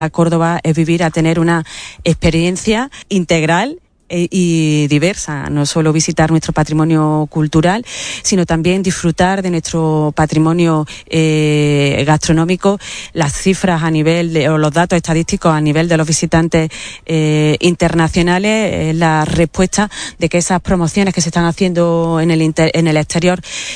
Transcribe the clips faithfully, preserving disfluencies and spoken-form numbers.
a Córdoba es vivir a tener una experiencia integral y diversa, no solo visitar nuestro patrimonio cultural, sino también disfrutar de nuestro patrimonio eh, gastronómico. Las cifras a nivel de, o los datos estadísticos a nivel de los visitantes eh, internacionales, eh, la respuesta de que esas promociones que se están haciendo en el inter, en el exterior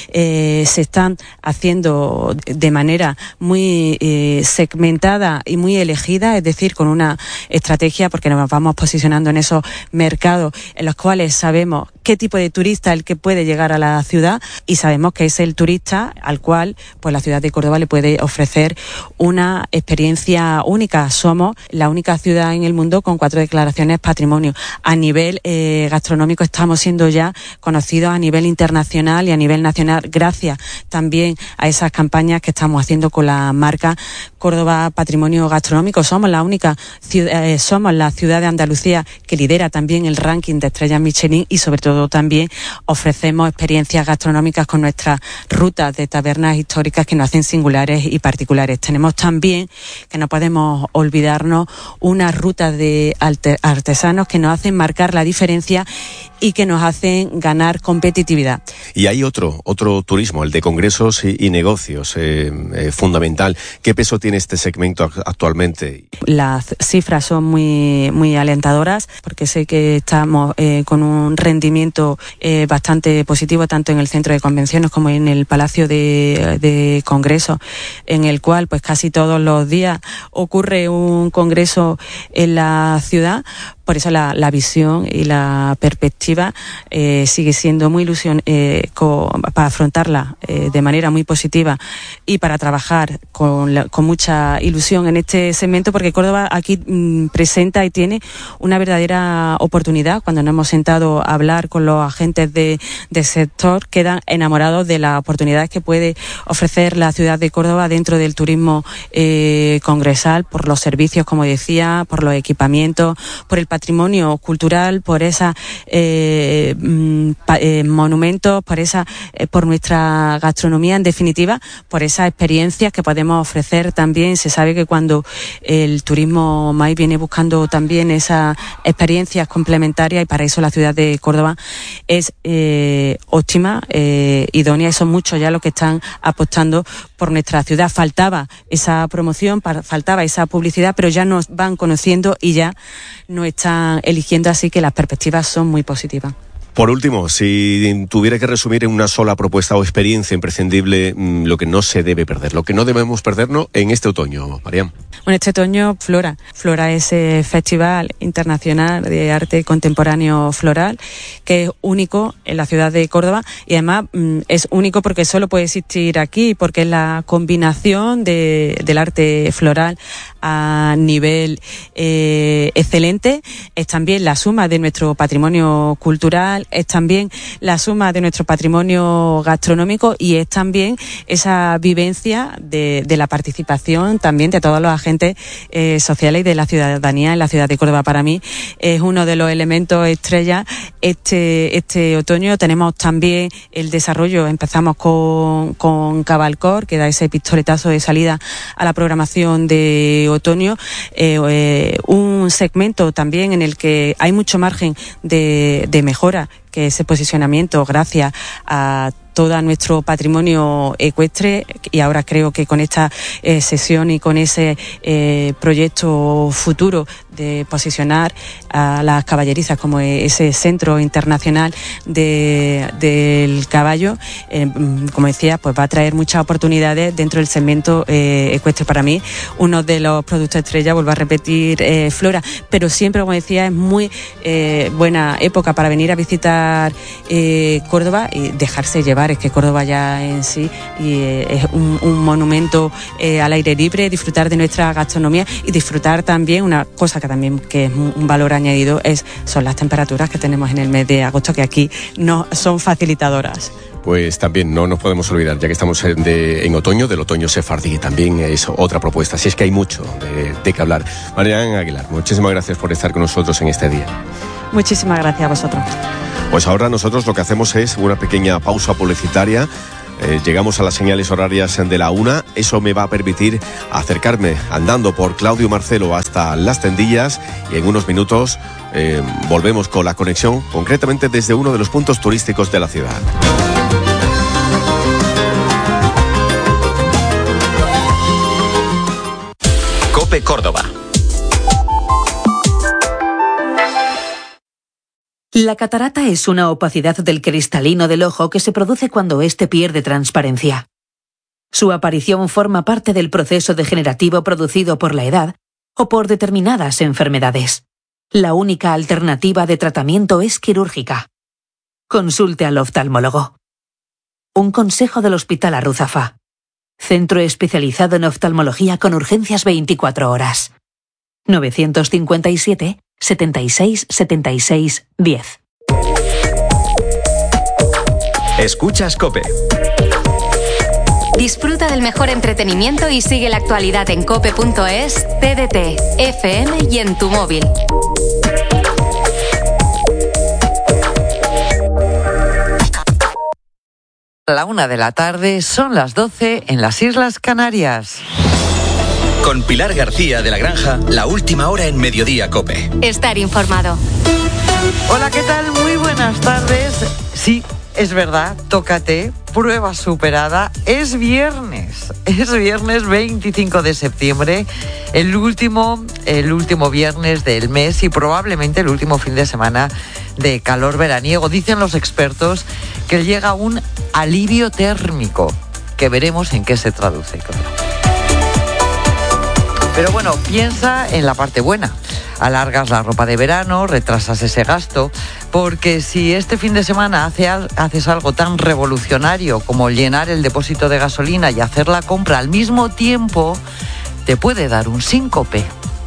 eh, se están haciendo de manera muy eh, segmentada y muy elegida, es decir, con una estrategia, porque nos vamos posicionando en esos mercados en los cuales sabemos qué tipo de turista es el que puede llegar a la ciudad y sabemos que es el turista al cual pues la ciudad de Córdoba le puede ofrecer una experiencia única. Somos la única ciudad en el mundo con cuatro declaraciones patrimonio. A nivel eh, gastronómico estamos siendo ya conocidos a nivel internacional y a nivel nacional gracias también a esas campañas que estamos haciendo con la marca Córdoba Patrimonio Gastronómico. Somos la única ciudad, eh, somos la ciudad de Andalucía que lidera también el ranking de estrellas Michelin y sobre todo también ofrecemos experiencias gastronómicas con nuestras rutas de tabernas históricas que nos hacen singulares y particulares. Tenemos también, que no podemos olvidarnos, unas rutas de artesanos que nos hacen marcar la diferencia y que nos hacen ganar competitividad. Y hay otro, otro turismo, el de congresos y, y negocios, eh, eh, fundamental. ¿Qué peso tiene este segmento actualmente? Las cifras son muy, muy alentadoras, porque sé que estamos eh, con un rendimiento eh, bastante positivo, tanto en el centro de convenciones como en el Palacio de, de Congresos, en el cual pues casi todos los días ocurre un congreso en la ciudad. Por eso la, la visión y la perspectiva eh, sigue siendo muy ilusión eh, co, para afrontarla eh, de manera muy positiva y para trabajar con, la, con mucha ilusión en este segmento, porque Córdoba aquí mm, presenta y tiene una verdadera oportunidad. Cuando nos hemos sentado a hablar con los agentes de, del sector, quedan enamorados de las oportunidades que puede ofrecer la ciudad de Córdoba dentro del turismo eh, congresal, por los servicios, como decía, por los equipamientos, por el patrimonio cultural, por esa eh, pa, eh, monumentos, por esa, eh, por nuestra gastronomía, en definitiva, por esas experiencias que podemos ofrecer también. Se sabe que cuando el turismo MAI viene buscando también esas experiencias complementarias, y para eso la ciudad de Córdoba es eh, óptima, eh, idónea, y son muchos ya los que están apostando por nuestra ciudad. Faltaba esa promoción, faltaba esa publicidad, pero ya nos van conociendo y ya nos están eligiendo, así que las perspectivas son muy positivas. Por último, si tuviera que resumir en una sola propuesta o experiencia imprescindible mmm, lo que no se debe perder, lo que no debemos perdernos en este otoño, Mariam. Bueno, este otoño Flora. Flora es el Festival Internacional de Arte Contemporáneo Floral, que es único en la ciudad de Córdoba, y además mmm, es único porque solo puede existir aquí, porque es la combinación de, del arte floral a nivel eh, excelente. Es también la suma de nuestro patrimonio cultural, es también la suma de nuestro patrimonio gastronómico, y es también esa vivencia de, de la participación también de todos los agentes eh, sociales y de la ciudadanía en la ciudad de Córdoba. Para mí es uno de los elementos estrella este, este otoño. Tenemos también el desarrollo, empezamos con, con Cabalcor, que da ese pistoletazo de salida a la programación de otoño, eh, eh, un segmento también en el que hay mucho margen de, de mejora, que ese posicionamiento gracias a todo nuestro patrimonio ecuestre, y ahora creo que con esta eh, sesión y con ese eh, proyecto futuro de posicionar a las caballerizas como ese centro internacional de, del caballo, eh, como decía, pues va a traer muchas oportunidades dentro del segmento eh, ecuestre. Para mí, uno de los productos estrella, vuelvo a repetir, eh, Flora, pero siempre, como decía, es muy eh, buena época para venir a visitar eh, Córdoba y dejarse llevar. Es que Córdoba ya en sí y, eh, es un, un monumento eh, al aire libre, disfrutar de nuestra gastronomía y disfrutar también una cosa que también que es un valor añadido, es son las temperaturas que tenemos en el mes de agosto, que aquí no son facilitadoras. Pues también no nos podemos olvidar, ya que estamos en, de, en otoño, del otoño sefardí, también es otra propuesta. Así es que hay mucho de, de qué hablar. Mariam Aguilar, muchísimas gracias por estar con nosotros en este día. Muchísimas gracias a vosotros. Pues ahora nosotros lo que hacemos es una pequeña pausa publicitaria Eh, llegamos a las señales horarias de la una. Eso me va a permitir acercarme andando por Claudio Marcelo hasta Las Tendillas y en unos minutos eh, volvemos con la conexión, concretamente desde uno de los puntos turísticos de la ciudad. COPE Córdoba. La catarata es una opacidad del cristalino del ojo que se produce cuando éste pierde transparencia. Su aparición forma parte del proceso degenerativo producido por la edad o por determinadas enfermedades. La única alternativa de tratamiento es quirúrgica. Consulte al oftalmólogo. Un consejo del Hospital Arruzafa. Centro especializado en oftalmología con urgencias veinticuatro horas. novecientos cincuenta y siete, setenta y seis, setenta y seis, diez. Escuchas COPE. Disfruta del mejor entretenimiento y sigue la actualidad en cope punto es, T D T, F M y en tu móvil. A la una de la tarde, son las doce en las Islas Canarias. Con Pilar García de la Granja, la última hora en Mediodía COPE. Estar informado. Hola, ¿qué tal? Muy buenas tardes. Sí, es verdad, tócate, prueba superada. Es viernes, es viernes veinticinco de septiembre, el último, el último viernes del mes y probablemente el último fin de semana de calor veraniego. Dicen los expertos que llega un alivio térmico, que veremos en qué se traduce, claro. Pero bueno, piensa en la parte buena. Alargas la ropa de verano, retrasas ese gasto, porque si este fin de semana hace al, haces algo tan revolucionario como llenar el depósito de gasolina y hacer la compra al mismo tiempo, te puede dar un síncope.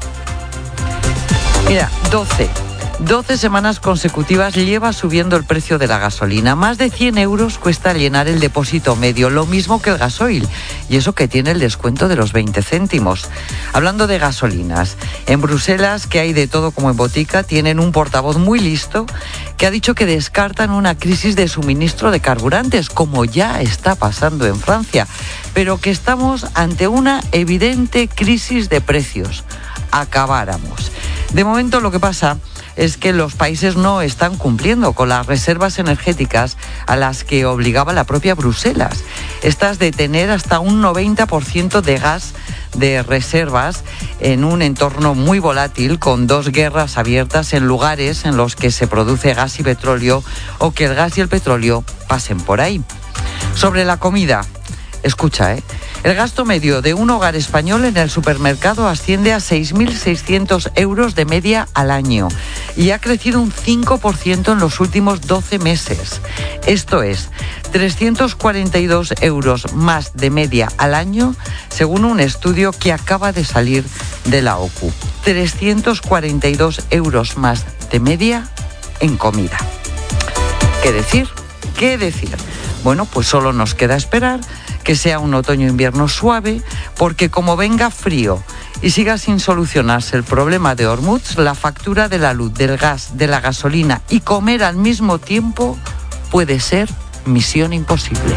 Mira, doce. doce semanas consecutivas lleva subiendo el precio de la gasolina. Más de cien euros cuesta llenar el depósito medio, lo mismo que el gasoil. Y eso que tiene el descuento de los veinte céntimos. Hablando de gasolinas, en Bruselas, que hay de todo como en botica, tienen un portavoz muy listo que ha dicho que descartan una crisis de suministro de carburantes, como ya está pasando en Francia, pero que estamos ante una evidente crisis de precios. Acabáramos. De momento lo que pasa es que los países no están cumpliendo con las reservas energéticas a las que obligaba la propia Bruselas. Estas de tener hasta un noventa por ciento de gas de reservas en un entorno muy volátil, con dos guerras abiertas en lugares en los que se produce gas y petróleo o que el gas y el petróleo pasen por ahí. Sobre la comida, escucha, ¿eh? El gasto medio de un hogar español en el supermercado asciende a seis mil seiscientos euros de media al año y ha crecido un cinco por ciento en los últimos doce meses. Esto es, trescientos cuarenta y dos euros más de media al año, según un estudio que acaba de salir de la O C U. trescientos cuarenta y dos euros más de media en comida. ¿Qué decir? ¿Qué decir? Bueno, pues solo nos queda esperar que sea un otoño-invierno suave, porque como venga frío y siga sin solucionarse el problema de Hormuz, la factura de la luz, del gas, de la gasolina y comer al mismo tiempo puede ser misión imposible.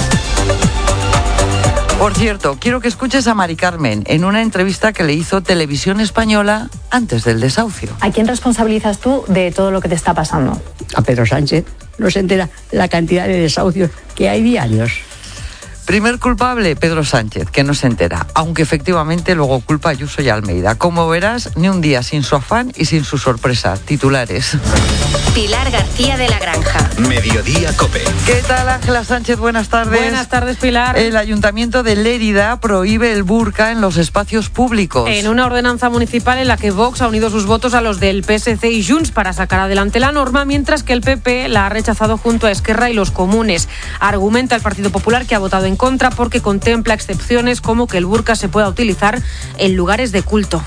Por cierto, quiero que escuches a Mari Carmen en una entrevista que le hizo Televisión Española antes del desahucio. ¿A quién responsabilizas tú de todo lo que te está pasando? A Pedro Sánchez. No se entera la cantidad de desahucios que hay diarios. Primer culpable, Pedro Sánchez, que no se entera, aunque efectivamente luego culpa a Ayuso y Almeida. Como verás, ni un día sin su afán y sin su sorpresa. Titulares. Pilar García de la Granja. Mediodía COPE. ¿Qué tal, Ángela Sánchez? Buenas tardes. Buenas tardes, Pilar. El Ayuntamiento de Lérida prohíbe el burka en los espacios públicos. En una ordenanza municipal en la que Vox ha unido sus votos a los del P S C y Junts para sacar adelante la norma, mientras que el P P la ha rechazado junto a Esquerra y los comunes. Argumenta el Partido Popular que ha votado en contra porque contempla excepciones como que el burka se pueda utilizar en lugares de culto.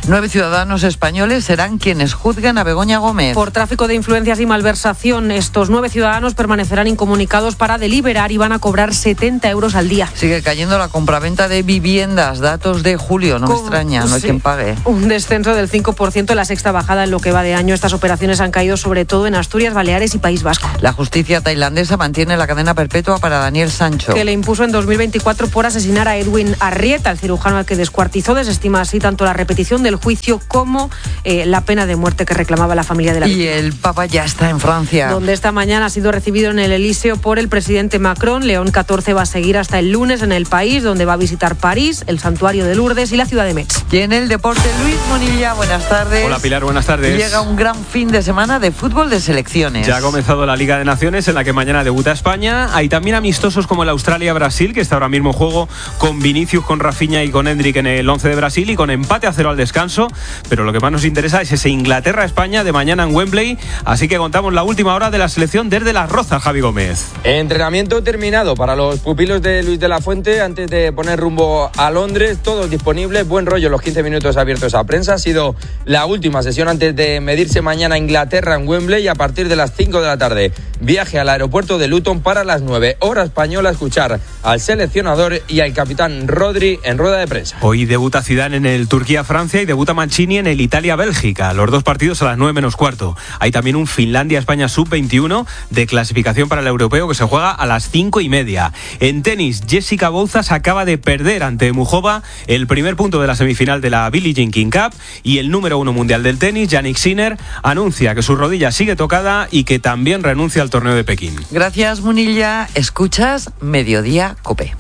Nueve ciudadanos españoles serán quienes juzguen a Begoña Gómez. Por tráfico de influencias y malversación, estos nueve ciudadanos permanecerán incomunicados para deliberar y van a cobrar setenta euros al día. Sigue cayendo la compraventa de viviendas, datos de julio, no Con, me extraña, no hay sí, quien pague. Un descenso del cinco por ciento, la sexta bajada en lo que va de año. Estas operaciones han caído sobre todo en Asturias, Baleares y País Vasco. La justicia tailandesa mantiene la cadena perpetua para Daniel Sancho, que le impuso en dos mil veinticuatro por asesinar a Edwin Arrieta, el cirujano al que descuartizó. Desestima así tanto la repetición del juicio como eh, la pena de muerte que reclamaba la familia de la víctima. Y el Papa ya está en Francia, donde esta mañana ha sido recibido en el Elíseo por el presidente Macron. León catorce va a seguir hasta el lunes en el país, donde va a visitar París, el santuario de Lourdes y la ciudad de Metz. Y en el deporte, Luis Monilla, buenas tardes. Hola Pilar, buenas tardes. Llega un gran fin de semana de fútbol de selecciones. Ya ha comenzado la Liga de Naciones, en la que mañana debuta España. Hay también amistosos como el Australia-Brasil, que está ahora mismo en juego con Vinicius, con Rafinha y con Endrick en el once de Brasil, y con empate a cero al descanso. Pero lo que más nos interesa es ese Inglaterra-España de mañana en Wembley. Así que contamos la última hora de la selección desde Las Rozas, Javi Gómez. Entrenamiento terminado para los pupilos de Luis de la Fuente antes de poner rumbo a Londres. Todos disponibles, buen rollo los quince minutos abiertos a prensa. Ha sido la última sesión antes de medirse mañana a Inglaterra en Wembley, y a partir de las cinco de la tarde viaje al aeropuerto de Luton para las nueve hora española, escuchar al seleccionador y al capitán Rodri en rueda de prensa. Hoy debuta Zidane en el Turquía-Francia y debuta Mancini en el Italia-Bélgica. Los dos partidos a las nueve menos cuarto. Hay también un Finlandia-España sub veintiuno de clasificación para el europeo que se juega a las cinco y media. En tenis, Jessica Bouzas acaba de perder ante Mujova el primer punto de la semifinal de la Billie Jean King Cup, y el número uno mundial del tenis, Jannik Sinner, anuncia que su rodilla sigue tocada y que también renuncia al torneo de Pekín. Gracias, Munilla. Escuchas Mediodía COPE.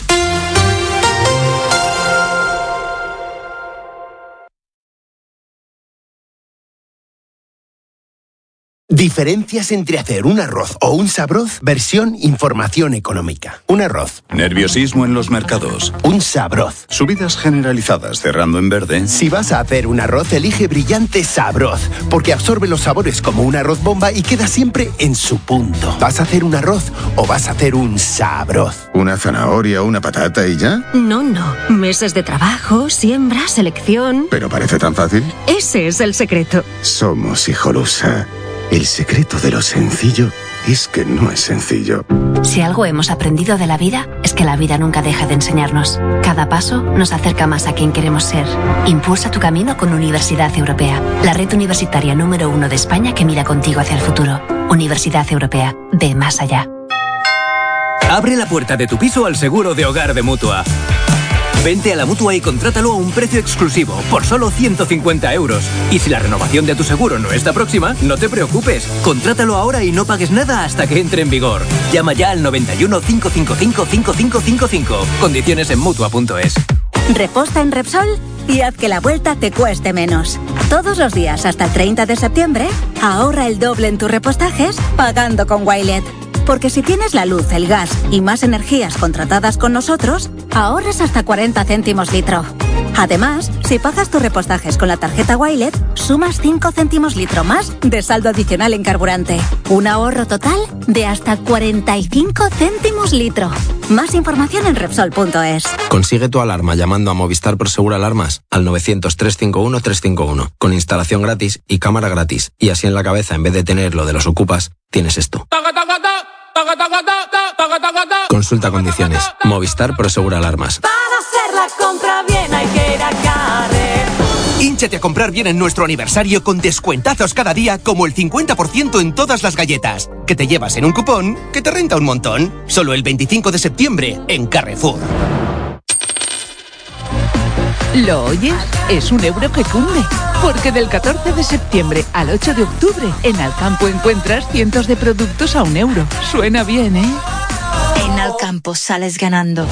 Diferencias entre hacer un arroz o un sabroz, versión información económica. Un arroz. Nerviosismo en los mercados. Un sabroz. Subidas generalizadas cerrando en verde. Si vas a hacer un arroz, elige Brillante Sabroz, porque absorbe los sabores como un arroz bomba y queda siempre en su punto. ¿Vas a hacer un arroz o vas a hacer un sabroz? ¿Una zanahoria, una patata y ya? No, no. Meses de trabajo, siembra, selección. ¿Pero parece tan fácil? Ese es el secreto. Somos Hijolusa. El secreto de lo sencillo es que no es sencillo. Si algo hemos aprendido de la vida, es que la vida nunca deja de enseñarnos. Cada paso nos acerca más a quien queremos ser. Impulsa tu camino con Universidad Europea, la red universitaria número uno de España que mira contigo hacia el futuro. Universidad Europea, ve más allá. Abre la puerta de tu piso al seguro de hogar de Mutua. Vente a la Mutua y contrátalo a un precio exclusivo, por solo ciento cincuenta euros. Y si la renovación de tu seguro no está próxima, no te preocupes. Contrátalo ahora y no pagues nada hasta que entre en vigor. Llama ya al noventa y uno, cinco cinco cinco, cinco cinco cinco cinco. Condiciones en Mutua punto es. Reposta en Repsol y haz que la vuelta te cueste menos. Todos los días hasta el treinta de septiembre, ahorra el doble en tus repostajes pagando con Wilet. Porque si tienes la luz, el gas y más energías contratadas con nosotros, ahorras hasta cuarenta céntimos litro. Además, si pagas tus repostajes con la tarjeta Wilet, sumas cinco céntimos litro más de saldo adicional en carburante. Un ahorro total de hasta cuarenta y cinco céntimos litro. Más información en Repsol punto es. Consigue tu alarma llamando a Movistar Prosegur Alarmas al novecientos, trescientos cincuenta y uno, trescientos cincuenta y uno, con instalación gratis y cámara gratis. Y así en la cabeza, en vez de tener lo de los ocupas, tienes esto. Consulta condiciones. Movistar Prosegur Alarmas. Para hacer la compra bien hay que ir a Carrefour. Hínchate a comprar bien en nuestro aniversario con descuentazos cada día, como el cincuenta por ciento en todas las galletas, que te llevas en un cupón que te renta un montón. Solo el veinticinco de septiembre en Carrefour. ¿Lo oyes? Es un euro que cunde. Porque del catorce de septiembre al ocho de octubre, en Alcampo encuentras cientos de productos a un euro. Suena bien, ¿eh? En Alcampo sales ganando.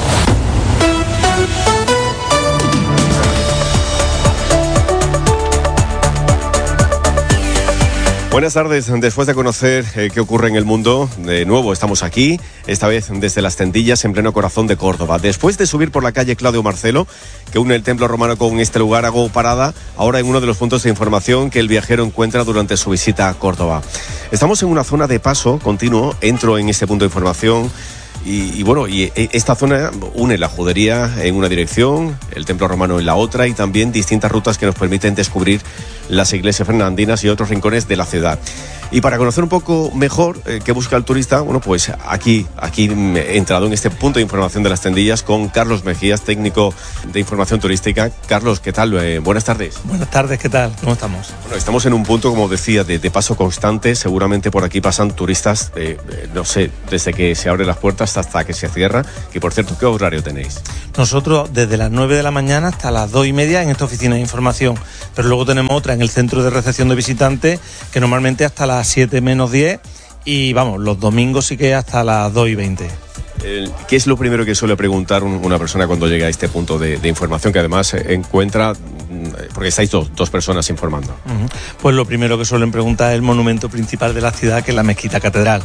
Buenas tardes. Después de conocer eh, qué ocurre en el mundo, de nuevo estamos aquí, esta vez desde Las Tendillas, en pleno corazón de Córdoba. Después de subir por la calle Claudio Marcelo, que une el templo romano con este lugar, hago parada ahora en uno de los puntos de información que el viajero encuentra durante su visita a Córdoba. Estamos en una zona de paso continuo, entro en este punto de información Y, y bueno, y esta zona une la judería en una dirección, el templo romano en la otra, y también distintas rutas que nos permiten descubrir las iglesias fernandinas y otros rincones de la ciudad. Y para conocer un poco mejor eh, qué busca el turista, bueno, pues aquí, aquí he entrado en este punto de información de las Tendillas con Carlos Mejías, técnico de información turística. Carlos, ¿qué tal? Eh, buenas tardes. Buenas tardes, ¿qué tal? ¿Cómo estamos? Bueno, estamos en un punto, como decía, de, de paso constante. Seguramente por aquí pasan turistas, eh, no sé, desde que se abren las puertas hasta que se cierra. Que por cierto, ¿qué horario tenéis? Nosotros desde las nueve de la mañana hasta las dos y media en esta oficina de información, pero luego tenemos otra en el centro de recepción de visitantes que normalmente hasta las siete menos diez, y vamos, los domingos sí que hasta las dos y veinte. ¿Qué es lo primero que suele preguntar una persona cuando llega a este punto de, de información, que además encuentra, porque estáis dos, dos personas informando? Uh-huh. Pues lo primero que suelen preguntar es el monumento principal de la ciudad, que es la Mezquita Catedral.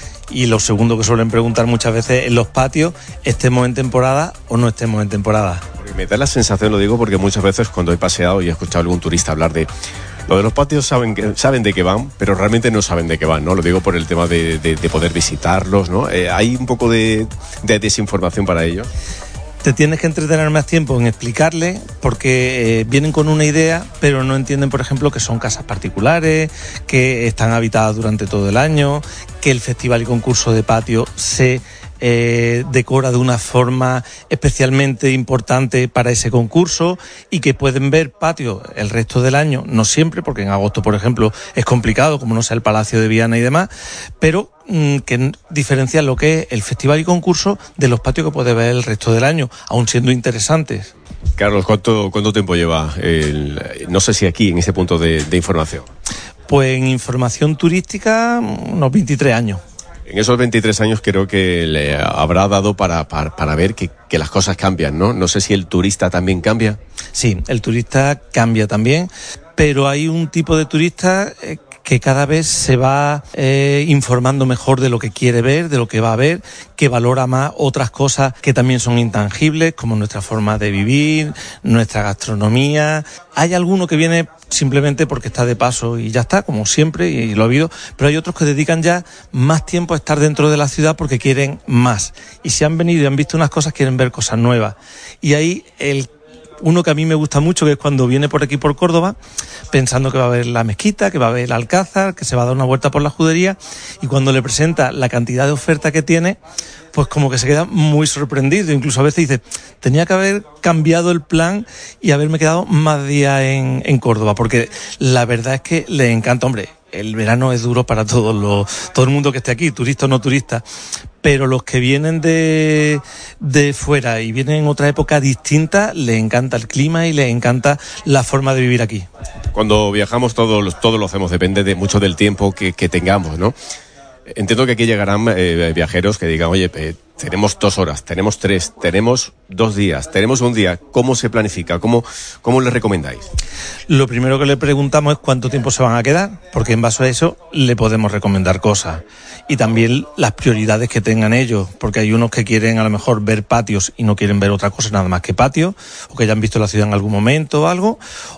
Y lo segundo que suelen preguntar muchas veces en los patios, estemos en temporada o no estemos en temporada. Porque me da la sensación, lo digo porque muchas veces cuando he paseado y he escuchado a algún turista hablar de lo de los patios, saben, que, saben de qué van, pero realmente no saben de qué van, ¿no? Lo digo por el tema de, de, de poder visitarlos, ¿no? Eh, ¿Hay un poco de, de desinformación para ellos? Te tienes que entretener más tiempo en explicarle, porque eh, vienen con una idea, pero no entienden, por ejemplo, que son casas particulares, que están habitadas durante todo el año, que el festival y concurso de patio se eh, decora de una forma especialmente importante para ese concurso, y que pueden ver patio el resto del año, no siempre, porque en agosto, por ejemplo, es complicado, como no sea el Palacio de Viana y demás, pero que diferencian lo que es el festival y concurso de los patios que puede ver el resto del año, aun siendo interesantes. Carlos, ¿cuánto, cuánto tiempo lleva el, no sé si aquí, en este punto de, de información? Pues en información turística, unos veintitrés años. En esos veintitrés años creo que le habrá dado para, para, para ver que, que las cosas cambian, ¿no? No sé si el turista también cambia. Sí, el turista cambia también, pero hay un tipo de turista eh, que cada vez se va eh, informando mejor de lo que quiere ver, de lo que va a ver, que valora más otras cosas que también son intangibles, como nuestra forma de vivir, nuestra gastronomía. Hay alguno que viene simplemente porque está de paso y ya está, como siempre, y lo ha habido, pero hay otros que dedican ya más tiempo a estar dentro de la ciudad porque quieren más. Y si han venido y han visto unas cosas, quieren ver cosas nuevas. Y ahí el uno que a mí me gusta mucho, que es cuando viene por aquí por Córdoba, pensando que va a ver la mezquita, que va a ver el Alcázar, que se va a dar una vuelta por la judería, y cuando le presenta la cantidad de oferta que tiene, pues como que se queda muy sorprendido. Incluso a veces dice, tenía que haber cambiado el plan y haberme quedado más días en, en Córdoba, porque la verdad es que le encanta. Hombre, el verano es duro para todos los, todo el mundo que esté aquí, turista o no turista, pero los que vienen de, de fuera y vienen en otra época distinta, les encanta el clima y les encanta la forma de vivir aquí. Cuando viajamos todos todo lo hacemos, depende de mucho del tiempo que, que tengamos, ¿no? Entiendo que aquí llegarán eh, viajeros que digan, oye, eh, tenemos dos horas, tenemos tres, tenemos dos días, tenemos un día. ¿Cómo se planifica? ¿Cómo, cómo les recomendáis? Lo primero que le preguntamos es cuánto tiempo se van a quedar, porque en base a eso le podemos recomendar cosas. Y también las prioridades que tengan ellos, porque hay unos que quieren a lo mejor ver patios y no quieren ver otra cosa nada más que patios, o que hayan visto la ciudad en algún momento o algo,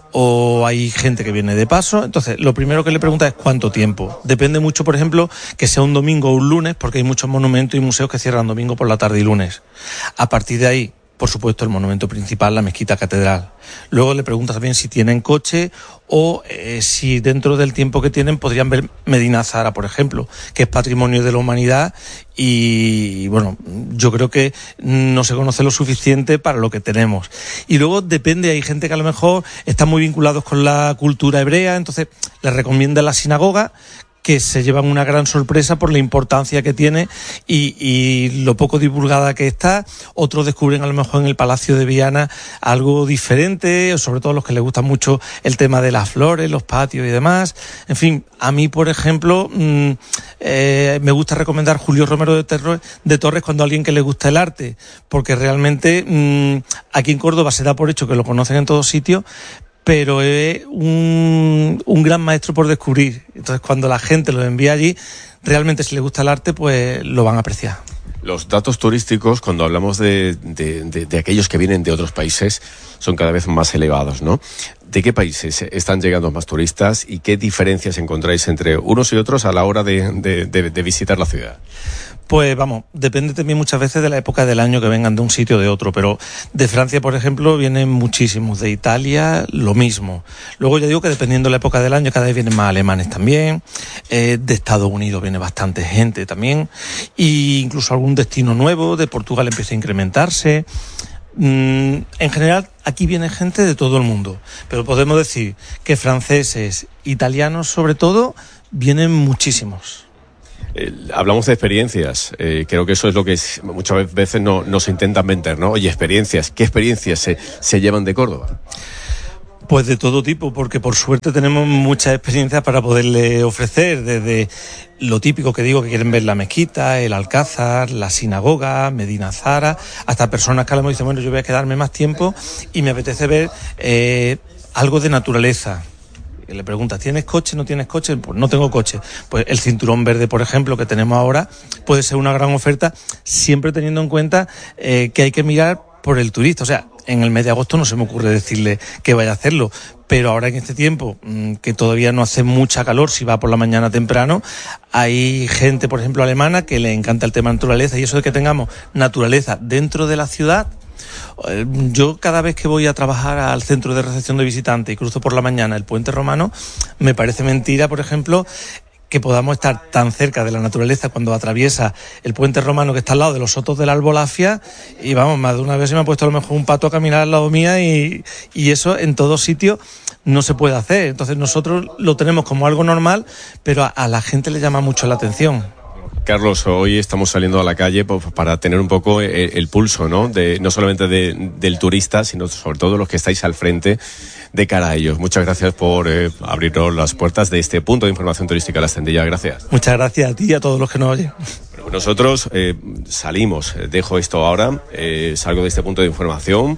o hay gente que viene de paso. Entonces, lo primero que le pregunta es cuánto tiempo. Depende mucho, por ejemplo, que sea un domingo o un lunes, porque hay muchos monumentos y museos que cierran domingo por la tarde y lunes. A partir de ahí, por supuesto, el monumento principal, la Mezquita Catedral. Luego le pregunta también si tienen coche o eh, si dentro del tiempo que tienen podrían ver Medina Zahara, por ejemplo, que es patrimonio de la humanidad, y bueno, yo creo que no se conoce lo suficiente para lo que tenemos. Y luego depende, hay gente que a lo mejor está muy vinculados con la cultura hebrea, entonces les recomienda la sinagoga, que se llevan una gran sorpresa por la importancia que tiene y, y lo poco divulgada que está. Otros descubren a lo mejor en el Palacio de Viana algo diferente, sobre todo los que les gusta mucho el tema de las flores, los patios y demás. En fin, a mí, por ejemplo, mmm, eh, me gusta recomendar Julio Romero de, Terro, de Torres cuando a alguien que le gusta el arte, porque realmente mmm, aquí en Córdoba se da por hecho que lo conocen en todos sitios, pero es un, un gran maestro por descubrir. Entonces, cuando la gente lo envía allí, realmente si le gusta el arte, pues lo van a apreciar. Los datos turísticos, cuando hablamos de, de, de, de aquellos que vienen de otros países, son cada vez más elevados, ¿no? ¿De qué países están llegando más turistas y qué diferencias encontráis entre unos y otros a la hora de, de, de, de visitar la ciudad? Pues vamos, depende también muchas veces de la época del año que vengan de un sitio o de otro, pero de Francia, por ejemplo, vienen muchísimos, de Italia lo mismo. Luego ya digo que dependiendo de la época del año cada vez vienen más alemanes también, eh, de Estados Unidos viene bastante gente también, e incluso algún destino nuevo, de Portugal empieza a incrementarse. Mm, en general aquí viene gente de todo el mundo, pero podemos decir que franceses, italianos sobre todo, vienen muchísimos. Eh, hablamos de experiencias, eh, creo que eso es lo que es, muchas veces no, no se intentan vender, ¿no? Oye, experiencias, ¿qué experiencias se, se llevan de Córdoba? Pues de todo tipo, porque por suerte tenemos muchas experiencias para poderle ofrecer, desde lo típico que digo, que quieren ver la mezquita, el Alcázar, la sinagoga, Medina Zara, hasta personas que a lo mejor dicen, bueno, yo voy a quedarme más tiempo y me apetece ver eh, algo de naturaleza. Y le preguntas, ¿tienes coche? ¿No tienes coche? Pues no tengo coche. Pues el cinturón verde, por ejemplo, que tenemos ahora, puede ser una gran oferta, siempre teniendo en cuenta eh, que hay que mirar por el turista. O sea, en el mes de agosto no se me ocurre decirle que vaya a hacerlo, pero ahora en este tiempo, que todavía no hace mucha calor, si va por la mañana temprano, hay gente, por ejemplo, alemana, que le encanta el tema de naturaleza, y eso de que tengamos naturaleza dentro de la ciudad. Yo cada vez que voy a trabajar al centro de recepción de visitantes y cruzo por la mañana el Puente Romano, me parece mentira, por ejemplo, que podamos estar tan cerca de la naturaleza cuando atraviesa el Puente Romano que está al lado de los Sotos de la Albolafia, y vamos, más de una vez se me ha puesto a lo mejor un pato a caminar al lado mía, y, y eso en todos sitios no se puede hacer. Entonces nosotros lo tenemos como algo normal, pero a, a la gente le llama mucho la atención. Carlos, hoy estamos saliendo a la calle pues, para tener un poco el, el pulso, ¿no? De, no solamente de, del turista, sino sobre todo los que estáis al frente de cara a ellos. Muchas gracias por eh, abrirnos las puertas de este punto de información turística de La Extendilla. Gracias. Muchas gracias a ti y a todos los que nos oyen. Bueno, nosotros eh, salimos, dejo esto ahora, eh, salgo de este punto de información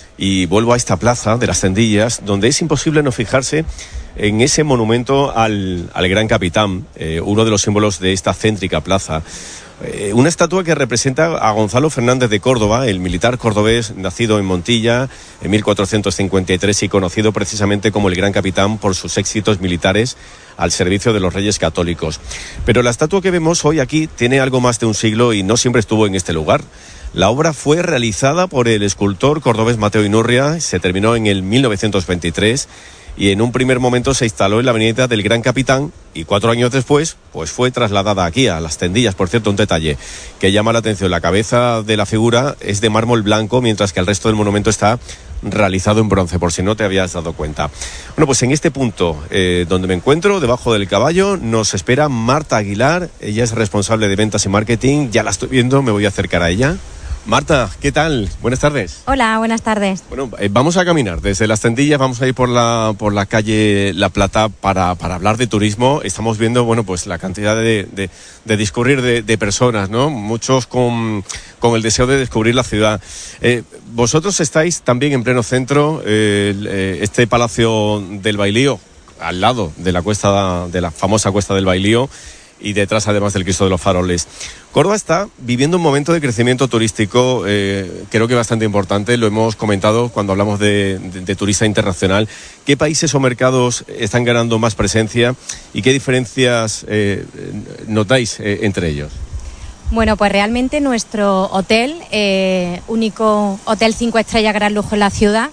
y vuelvo a esta plaza de Las Tendillas, donde es imposible no fijarse en ese monumento al, al gran capitán, eh, uno de los símbolos de esta céntrica plaza. Eh, una estatua que representa a Gonzalo Fernández de Córdoba, el militar cordobés nacido en Montilla en mil cuatrocientos cincuenta y tres y conocido precisamente como el gran capitán por sus éxitos militares al servicio de los reyes católicos. Pero la estatua que vemos hoy aquí tiene algo más de un siglo y no siempre estuvo en este lugar. La obra fue realizada por el escultor cordobés Mateo Inurria, se terminó en el mil novecientos veintitrés y en un primer momento se instaló en la avenida del Gran Capitán y cuatro años después pues fue trasladada aquí a Las Tendillas. Por cierto, un detalle que llama la atención, la cabeza de la figura es de mármol blanco, mientras que el resto del monumento está realizado en bronce, por si no te habías dado cuenta. Bueno, pues en este punto eh, donde me encuentro, debajo del caballo, nos espera Marta Aguilar. Ella es responsable de ventas y marketing, ya la estoy viendo, me voy a acercar a ella. Marta, ¿qué tal? Buenas tardes. Hola, buenas tardes. Bueno, eh, vamos a caminar desde Las Tendillas, vamos a ir por la por la calle La Plata para, para hablar de turismo. Estamos viendo, bueno, pues la cantidad de, de, de discurrir de, de personas, ¿no? Muchos con, con el deseo de descubrir la ciudad. Eh, vosotros estáis también en pleno centro, eh, eh, este Palacio del Bailío, al lado de la cuesta, de la famosa Cuesta del Bailío, y detrás además del Cristo de los Faroles. Córdoba está viviendo un momento de crecimiento turístico, eh, creo que bastante importante, lo hemos comentado cuando hablamos de, de, de turista internacional. ¿Qué países o mercados están ganando más presencia y qué diferencias eh, notáis eh, entre ellos? Bueno, pues realmente nuestro hotel, eh, único hotel cinco estrellas gran lujo en la ciudad,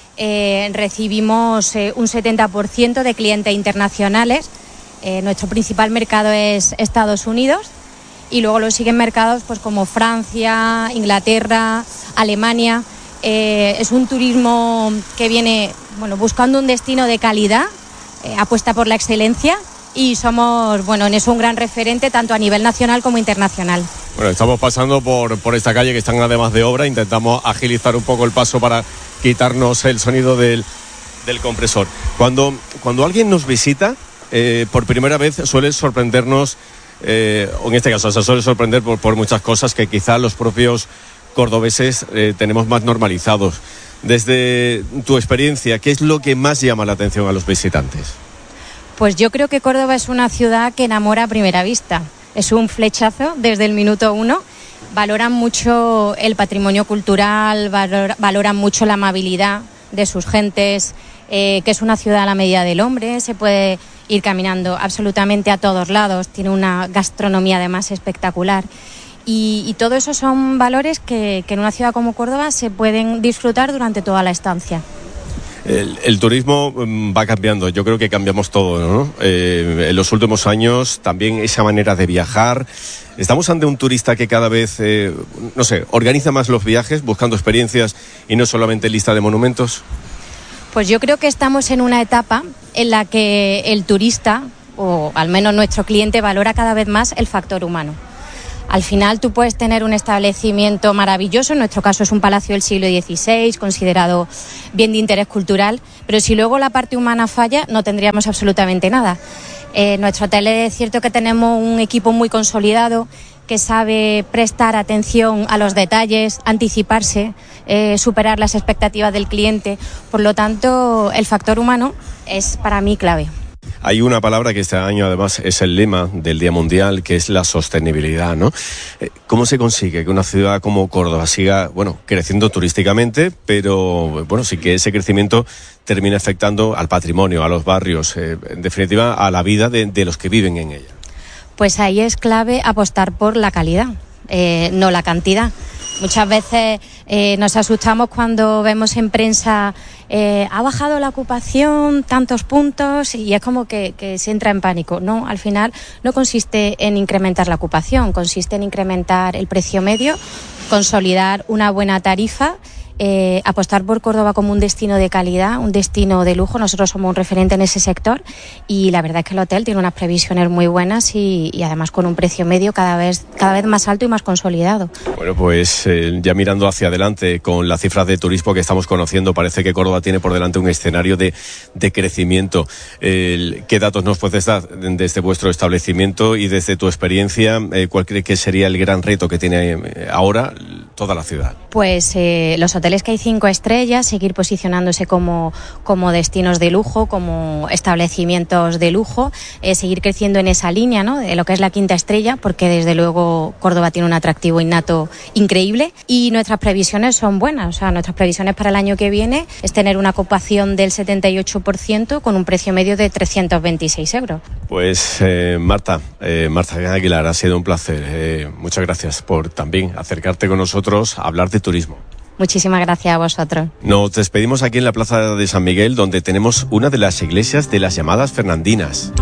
eh, recibimos eh, un setenta por ciento de clientes internacionales. Eh, nuestro principal mercado es Estados Unidos y luego lo siguen mercados pues como Francia, Inglaterra, Alemania. Eh, es un turismo que viene bueno, buscando un destino de calidad, eh, apuesta por la excelencia y somos bueno, en eso un gran referente tanto a nivel nacional como internacional. Bueno, estamos pasando por, por esta calle que están además de obra, intentamos agilizar un poco el paso para quitarnos el sonido del, del compresor. Cuando, cuando alguien nos visita, Eh, por primera vez suele sorprendernos, eh, o en este caso se suele sorprender por, por muchas cosas que quizá los propios cordobeses eh, tenemos más normalizados. Desde tu experiencia, ¿qué es lo que más llama la atención a los visitantes? Pues yo creo que Córdoba es una ciudad que enamora a primera vista. Es un flechazo desde el minuto uno. Valoran mucho el patrimonio cultural, valor, valoran mucho la amabilidad de sus gentes, eh, que es una ciudad a la medida del hombre, se puede ir caminando absolutamente a todos lados, tiene una gastronomía además espectacular Y, y todo eso son valores que, que en una ciudad como Córdoba se pueden disfrutar durante toda la estancia. El, el turismo va cambiando, yo creo que cambiamos todo, ¿no? Eh, en los últimos años también esa manera de viajar. Estamos ante un turista que cada vez, eh, no sé, organiza más los viajes, buscando experiencias y no solamente lista de monumentos. Pues yo creo que estamos en una etapa en la que el turista, o al menos nuestro cliente, valora cada vez más el factor humano. Al final tú puedes tener un establecimiento maravilloso, en nuestro caso es un palacio del siglo dieciséis, considerado bien de interés cultural, pero si luego la parte humana falla, no tendríamos absolutamente nada. En nuestro hotel es cierto que tenemos un equipo muy consolidado, que sabe prestar atención a los detalles, anticiparse, eh, superar las expectativas del cliente. Por lo tanto, el factor humano es para mí clave. Hay una palabra que este año además es el lema del Día Mundial, que es la sostenibilidad, ¿no? ¿Cómo se consigue que una ciudad como Córdoba siga, bueno, creciendo turísticamente, pero, bueno, sí que ese crecimiento termine afectando al patrimonio, a los barrios, eh, en definitiva, a la vida de, de los que viven en ella? Pues ahí es clave apostar por la calidad, eh, no la cantidad. Muchas veces eh, nos asustamos cuando vemos en prensa eh, ha bajado la ocupación tantos puntos y es como que, que se entra en pánico. No, al final no consiste en incrementar la ocupación, consiste en incrementar el precio medio, consolidar una buena tarifa, eh, apostar por Córdoba como un destino de calidad, un destino de lujo. Nosotros somos un referente en ese sector y la verdad es que el hotel tiene unas previsiones muy buenas y, y además con un precio medio cada vez, cada vez más alto y más consolidado. Bueno, pues eh, ya mirando hacia adelante con las cifras de turismo que estamos conociendo, parece que Córdoba tiene por delante un escenario de, de crecimiento. Eh, ¿Qué datos nos puedes dar desde vuestro establecimiento y desde tu experiencia? Eh, ¿Cuál cree que sería el gran reto que tiene ahora toda la ciudad? Pues eh, los hoteles que hay cinco estrellas, seguir posicionándose como, como destinos de lujo, como establecimientos de lujo, eh, seguir creciendo en esa línea, ¿no?, de lo que es la quinta estrella, porque desde luego Córdoba tiene un atractivo innato increíble y nuestras previsiones son buenas. O sea, nuestras previsiones para el año que viene es tener una ocupación del setenta y ocho por ciento con un precio medio de trescientos veintiséis euros. Pues eh, Marta, eh, Marta Aguilar, ha sido un placer. Eh, muchas gracias por también acercarte con nosotros a hablar de turismo. Muchísimas gracias a vosotros. Nos despedimos aquí en la Plaza de San Miguel, donde tenemos una de las iglesias de las llamadas fernandinas.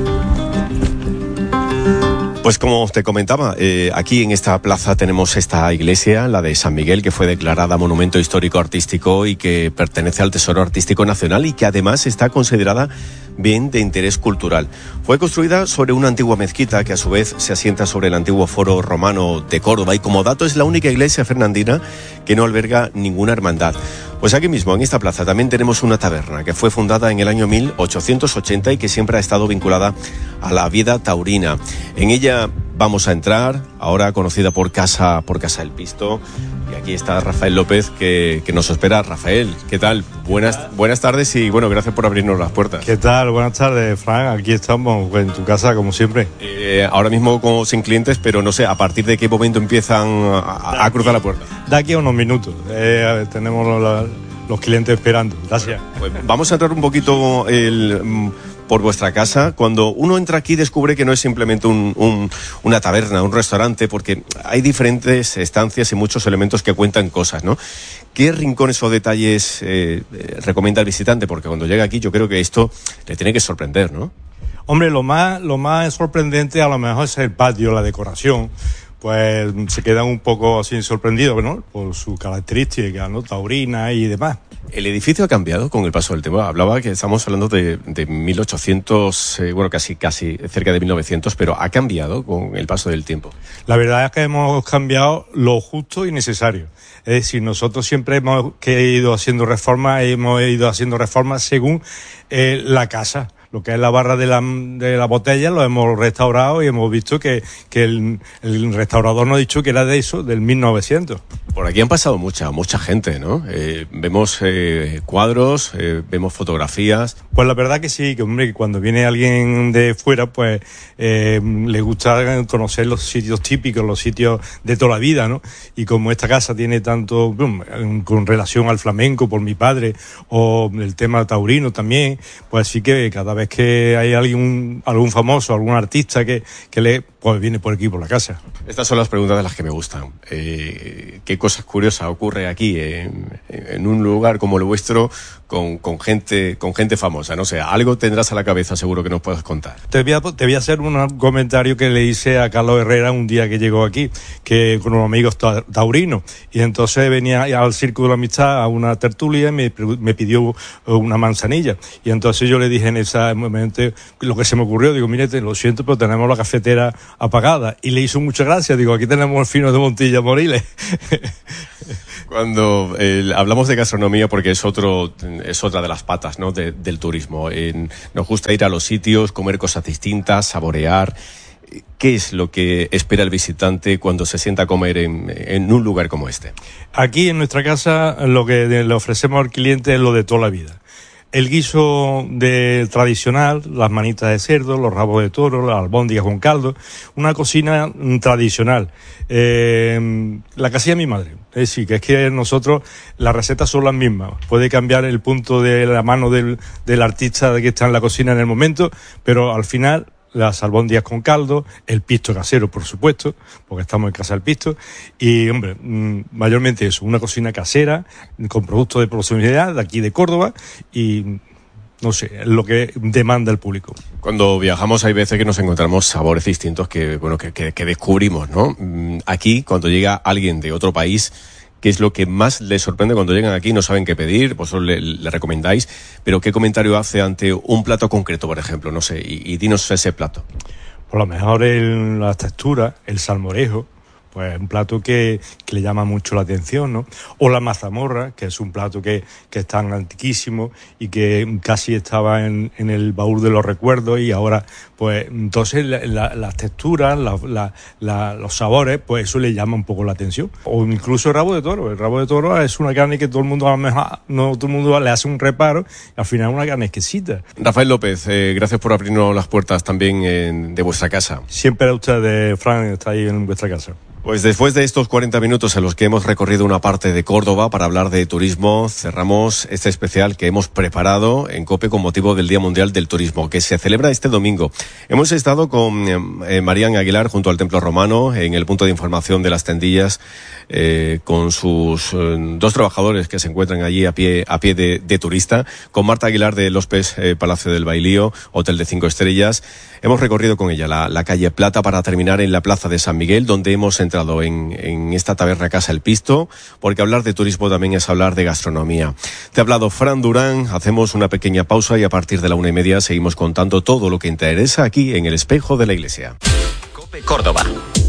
Pues como te comentaba, eh, aquí en esta plaza tenemos esta iglesia, la de San Miguel, que fue declarada Monumento Histórico Artístico y que pertenece al Tesoro Artístico Nacional y que además está considerada bien de interés cultural. Fue construida sobre una antigua mezquita que a su vez se asienta sobre el antiguo foro romano de Córdoba y como dato es la única iglesia fernandina que no alberga ninguna hermandad. Pues aquí mismo, en esta plaza, también tenemos una taberna que fue fundada en el año mil ochocientos ochenta y que siempre ha estado vinculada a la vida taurina. En ella vamos a entrar, ahora conocida por Casa, por Casa del Pisto, y aquí está Rafael López que, que nos espera. Rafael, ¿qué tal? Buenas, buenas tardes y bueno, gracias por abrirnos las puertas. ¿Qué tal? Buenas tardes, Fran, aquí estamos en tu casa como siempre. Eh, ahora mismo como sin clientes, pero no sé, ¿a partir de qué momento empiezan a, a cruzar la puerta? De aquí a unos minutos, eh, tenemos los, los clientes esperando. Gracias. Pues vamos a entrar un poquito el... por vuestra casa. Cuando uno entra aquí descubre que no es simplemente un, un, una taberna, un restaurante, porque hay diferentes estancias y muchos elementos que cuentan cosas, ¿no? ¿Qué rincones o detalles eh, recomienda el visitante? Porque cuando llega aquí yo creo que esto le tiene que sorprender, ¿no? Hombre, lo más, lo más sorprendente a lo mejor es el patio, la decoración. Pues se quedan un poco así sorprendidos, ¿no?, por sus características, ¿no?, taurina y demás. ¿El edificio ha cambiado con el paso del tiempo? Hablaba que estamos hablando de, de mil ochocientos, eh, bueno, casi, casi cerca de mil novecientos, pero ¿ha cambiado con el paso del tiempo? La verdad es que hemos cambiado lo justo y necesario. Es decir, nosotros siempre hemos ido haciendo reformas, hemos ido haciendo reformas según eh, la casa. Lo que es la barra de la, de la botella lo hemos restaurado y hemos visto que, que el, el restaurador nos ha dicho que era de eso, del mil novecientos. Por aquí han pasado mucha, mucha gente, ¿no? Eh, vemos eh, cuadros, eh, vemos fotografías. Pues la verdad que sí, que hombre, que cuando viene alguien de fuera, pues eh, le gusta conocer los sitios típicos, los sitios de toda la vida, ¿no? Y como esta casa tiene tanto, bueno, con relación al flamenco por mi padre, o el tema taurino también, pues sí que cada vez que hay alguien, algún famoso, algún artista que, que le, pues viene por aquí, por la casa. Estas son las preguntas de las que me gustan. Eh, ¿Qué cosas curiosas ocurre aquí en, en un lugar como el vuestro con, con gente con gente famosa? No sé, algo tendrás a la cabeza seguro que nos puedas contar. Te voy a, te voy a hacer un comentario que le hice a Carlos Herrera un día que llegó aquí, que con unos amigos taurinos, y entonces venía al Círculo de la Amistad a una tertulia y me, me pidió una manzanilla, y entonces yo le dije en ese momento lo que se me ocurrió, digo, mire, lo siento, pero tenemos la cafetera apagada, y le hizo mucha gracia, digo, aquí tenemos el fino de Montilla Moriles. Cuando eh, hablamos de gastronomía, porque es otro es otra de las patas, ¿no?, de, del turismo. Eh, nos gusta ir a los sitios, comer cosas distintas, saborear. ¿Qué es lo que espera el visitante cuando se sienta a comer en, en un lugar como este? Aquí en nuestra casa lo que le ofrecemos al cliente es lo de toda la vida. El guiso de tradicional, las manitas de cerdo, los rabos de toro, las albóndigas con caldo, una cocina tradicional. Eh, la que hacía mi madre. Es decir, que es que nosotros las recetas son las mismas. Puede cambiar el punto de la mano del, del artista que está en la cocina en el momento, pero al final las albóndigas con caldo, el pisto casero, por supuesto, porque estamos en casa del pisto, y, hombre, mayormente eso, una cocina casera, con productos de proximidad, de aquí de Córdoba, y, no sé, es lo que demanda el público. Cuando viajamos hay veces que nos encontramos sabores distintos que, bueno, que, que, que descubrimos, ¿no? Aquí, cuando llega alguien de otro país, ¿qué es lo que más les sorprende cuando llegan aquí? No saben qué pedir, vosotros le, le recomendáis, pero ¿qué comentario hace ante un plato concreto, por ejemplo? No sé, y, y dinos ese plato. Por lo mejor el, la textura, el salmorejo, pues un plato que, que le llama mucho la atención, ¿no? O la mazamorra, que es un plato que, que es tan antiquísimo y que casi estaba en, en el baúl de los recuerdos, y ahora, pues, entonces la, la, las texturas, la, la, la, los sabores, pues eso le llama un poco la atención. O incluso el rabo de toro. El rabo de toro es una carne que todo el mundo, a lo mejor, no todo el mundo le hace un reparo, y al final es una carne exquisita. Rafael López, eh, gracias por abrirnos las puertas también en, de vuestra casa. Siempre a usted, Fran, está ahí en vuestra casa. Pues después de estos cuarenta minutos en los que hemos recorrido una parte de Córdoba para hablar de turismo, cerramos este especial que hemos preparado en COPE con motivo del Día Mundial del Turismo, que se celebra este domingo. Hemos estado con eh, Marían Aguilar junto al Templo Romano en el punto de información de Las Tendillas, eh, con sus eh, dos trabajadores que se encuentran allí a pie a pie de, de turista, con Marta Aguilar de Lospes eh, Palacio del Bailío, Hotel de Cinco Estrellas. Hemos recorrido con ella la, la calle Plata para terminar en la Plaza de San Miguel, donde hemos entrado en, en esta taberna Casa El Pisto, porque hablar de turismo también es hablar de gastronomía. Te ha hablado Fran Durán, hacemos una pequeña pausa y a partir de la una y media seguimos contando todo lo que interesa aquí en el Espejo de la Iglesia. COPE Córdoba.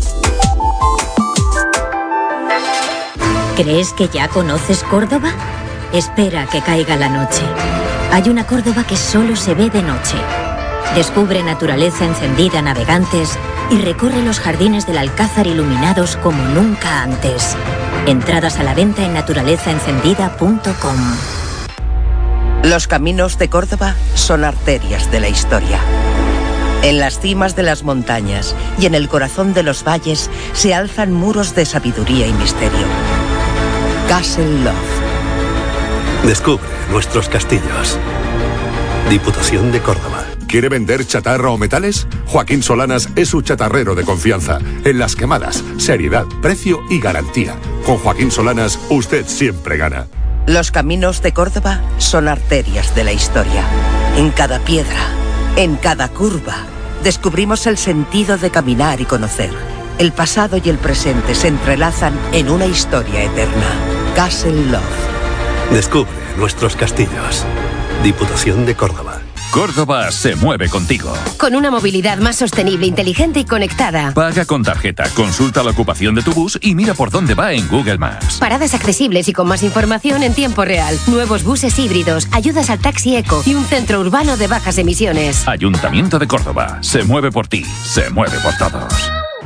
¿Crees que ya conoces Córdoba? Espera que caiga la noche. Hay una Córdoba que solo se ve de noche. Descubre naturaleza encendida navegantes y recorre los jardines del Alcázar iluminados como nunca antes. Entradas a la venta en naturaleza encendida punto com. Los caminos de Córdoba son arterias de la historia. En las cimas de las montañas y en el corazón de los valles se alzan muros de sabiduría y misterio. Castle Love. Descubre nuestros castillos. Diputación de Córdoba. ¿Quiere vender chatarra o metales? Joaquín Solanas es su chatarrero de confianza. En Las Quemadas, seriedad, precio y garantía. Con Joaquín Solanas, usted siempre gana. Los caminos de Córdoba son arterias de la historia. En cada piedra, en cada curva, descubrimos el sentido de caminar y conocer. El pasado y el presente se entrelazan en una historia eterna. Castle Love. Descubre nuestros castillos. Diputación de Córdoba. Córdoba se mueve contigo. Con una movilidad más sostenible, inteligente y conectada. Paga con tarjeta, consulta la ocupación de tu bus y mira por dónde va en Google Maps. Paradas accesibles y con más información en tiempo real. Nuevos buses híbridos, ayudas al taxi eco y un centro urbano de bajas emisiones. Ayuntamiento de Córdoba. Se mueve por ti, se mueve por todos.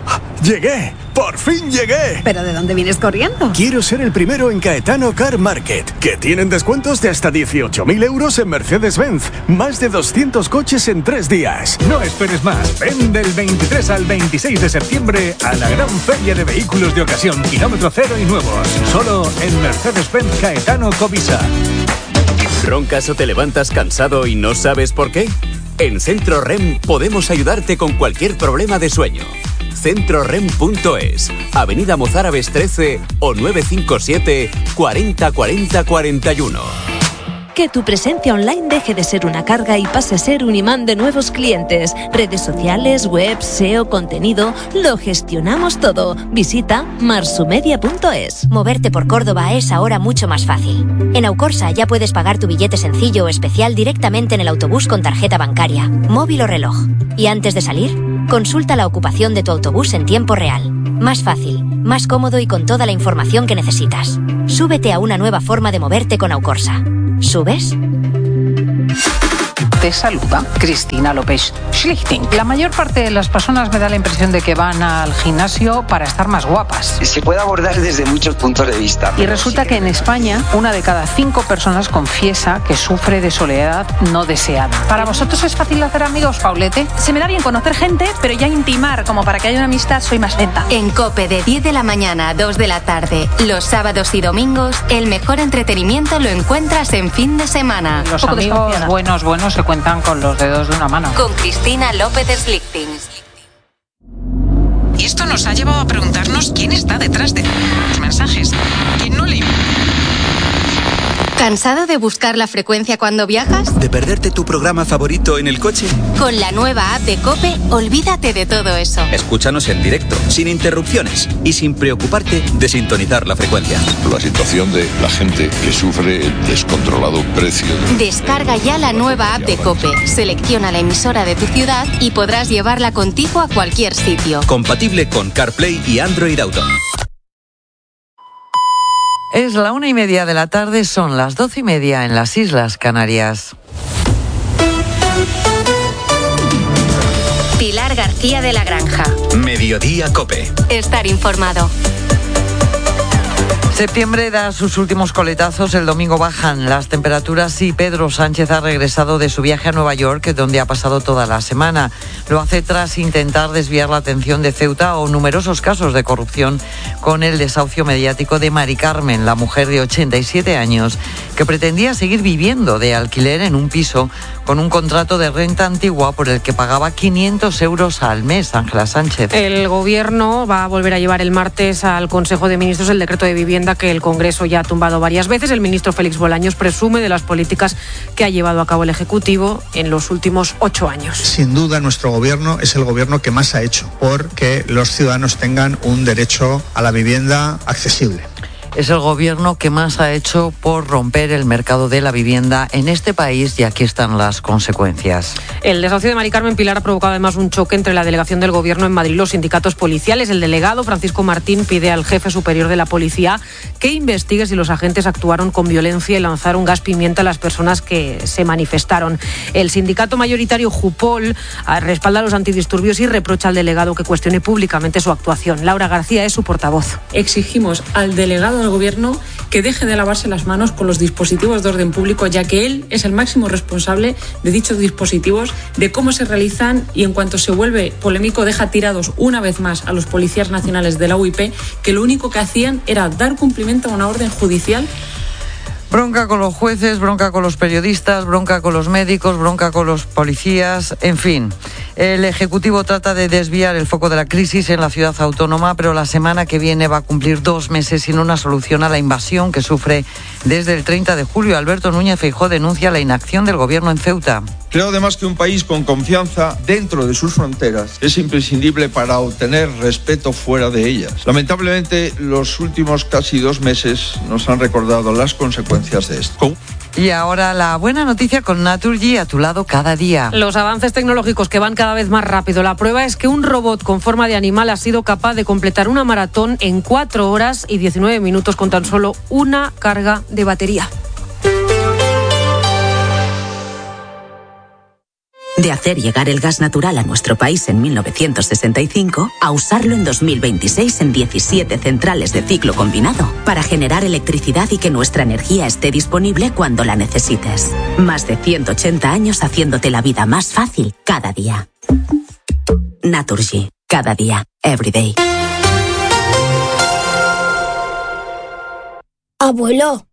¡Llegué! ¡Por fin llegué! ¿Pero de dónde vienes corriendo? Quiero ser el primero en Caetano Car Market, que tienen descuentos de hasta dieciocho mil euros en Mercedes-Benz. Más de doscientos coches en tres días. No esperes más. Ven del veintitrés al veintiséis de septiembre a la gran feria de vehículos de ocasión, kilómetro cero y nuevos. Solo en Mercedes-Benz Caetano Covisa. ¿Roncas o te levantas cansado y no sabes por qué? En Centro R E M podemos ayudarte con cualquier problema de sueño. centro rem punto es, Avenida Mozárabes trece o nueve cinco siete, cuarenta, cuarenta, cuarenta y uno. Que tu presencia online deje de ser una carga y pase a ser un imán de nuevos clientes. Redes sociales, web, S E O, contenido, lo gestionamos todo. Visita marsumedia punto es. Moverte por Córdoba es ahora mucho más fácil. En Aucorsa ya puedes pagar tu billete sencillo o especial directamente en el autobús con tarjeta bancaria, móvil o reloj. Y antes de salir, consulta la ocupación de tu autobús en tiempo real. Más fácil, más cómodo y con toda la información que necesitas. Súbete a una nueva forma de moverte con Aucorsa. ¿Subes? Te saluda Cristina López Schlichting. La mayor parte de las personas me da la impresión de que van al gimnasio para estar más guapas. Se puede abordar desde muchos puntos de vista. Y resulta que en España una de cada cinco personas confiesa que sufre de soledad no deseada. ¿Para vosotros es fácil hacer amigos, Paulete? Se me da bien conocer gente, pero ya intimar como para que haya una amistad soy más lenta. En COPE de diez de la mañana a dos de la tarde, los sábados y domingos, el mejor entretenimiento lo encuentras en fin de semana. Los amigos buenos, buenos se cuentan con los dedos de una mano. Con Cristina López Slichting. Y esto nos ha llevado a preguntarnos quién está detrás de los mensajes. ¿Quién no le... ¿Cansado de buscar la frecuencia cuando viajas? ¿De perderte tu programa favorito en el coche? Con la nueva app de COPE, olvídate de todo eso. Escúchanos en directo, sin interrupciones y sin preocuparte de sintonizar la frecuencia. La situación de la gente que sufre el descontrolado precio de... Descarga ya la nueva app de COPE, selecciona la emisora de tu ciudad y podrás llevarla contigo a cualquier sitio. Compatible con CarPlay y Android Auto. Es la una y media de la tarde, son las doce y media en las Islas Canarias. Pilar García de la Granja. Mediodía COPE. Estar informado. Septiembre da sus últimos coletazos, el domingo bajan las temperaturas y Pedro Sánchez ha regresado de su viaje a Nueva York, donde ha pasado toda la semana. Lo hace tras intentar desviar la atención de Ceuta o numerosos casos de corrupción con el desahucio mediático de Mari Carmen, la mujer de ochenta y siete años, que pretendía seguir viviendo de alquiler en un piso con un contrato de renta antigua por el que pagaba quinientos euros al mes. Ángela Sánchez. El Gobierno va a volver a llevar el martes al Consejo de Ministros el decreto de vivienda que el Congreso ya ha tumbado varias veces. El ministro Félix Bolaños presume de las políticas que ha llevado a cabo el Ejecutivo en los últimos ocho años. Sin duda, nuestro Gobierno es el Gobierno que más ha hecho porque los ciudadanos tengan un derecho a la vivienda accesible. Es el Gobierno que más ha hecho por romper el mercado de la vivienda en este país y aquí están las consecuencias. El desahucio de Mari Carmen Pilar ha provocado además un choque entre la delegación del Gobierno en Madrid y los sindicatos policiales. El delegado Francisco Martín pide al jefe superior de la policía que investigue si los agentes actuaron con violencia y lanzaron gas pimienta a las personas que se manifestaron. El sindicato mayoritario Jupol respalda a los antidisturbios y reprocha al delegado que cuestione públicamente su actuación. Laura García es su portavoz. Exigimos al delegado del Gobierno que deje de lavarse las manos con los dispositivos de orden público, ya que él es el máximo responsable de dichos dispositivos, de cómo se realizan y en cuanto se vuelve polémico deja tirados una vez más a los policías nacionales de la U I P, que lo único que hacían era dar cumplimiento a una orden judicial. Bronca con los jueces, bronca con los periodistas, bronca con los médicos, bronca con los policías, en fin. El Ejecutivo trata de desviar el foco de la crisis en la ciudad autónoma, pero la semana que viene va a cumplir dos meses sin una solución a la invasión que sufre desde el treinta de julio. Alberto Núñez Feijóo denuncia la inacción del Gobierno en Ceuta. Creo además que un país con confianza dentro de sus fronteras es imprescindible para obtener respeto fuera de ellas. Lamentablemente, los últimos casi dos meses nos han recordado las consecuencias de esto. Y ahora la buena noticia con Naturgy a tu lado cada día. Los avances tecnológicos que van cada vez más rápido. La prueba es que un robot con forma de animal ha sido capaz de completar una maratón en cuatro horas y diecinueve minutos con tan solo una carga de batería. De hacer llegar el gas natural a nuestro país en mil novecientos sesenta y cinco a usarlo en dos mil veintiséis en diecisiete centrales de ciclo combinado para generar electricidad y que nuestra energía esté disponible cuando la necesites. Más de ciento ochenta años haciéndote la vida más fácil cada día. Naturgy. Cada día. Every day. Abuelo.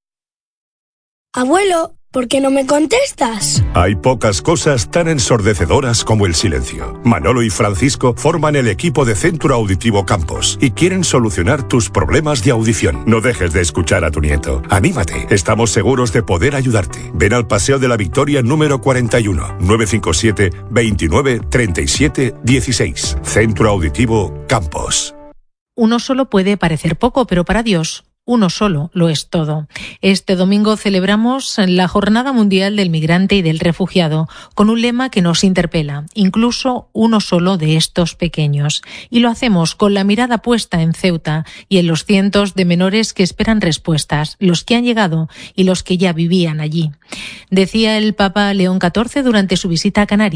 Abuelo, ¿por qué no me contestas? Hay pocas cosas tan ensordecedoras como el silencio. Manolo y Francisco forman el equipo de Centro Auditivo Campos y quieren solucionar tus problemas de audición. No dejes de escuchar a tu nieto. Anímate. Estamos seguros de poder ayudarte. Ven al Paseo de la Victoria número cuarenta y uno, nueve cinco siete, veintinueve, treinta y siete, dieciséis. Centro Auditivo Campos. Uno solo puede parecer poco, pero para Dios, uno solo lo es todo. Este domingo celebramos la Jornada Mundial del Migrante y del Refugiado, con un lema que nos interpela, incluso uno solo de estos pequeños. Y lo hacemos con la mirada puesta en Ceuta y en los cientos de menores que esperan respuestas, los que han llegado y los que ya vivían allí. Decía el Papa León catorce durante su visita a Canarias: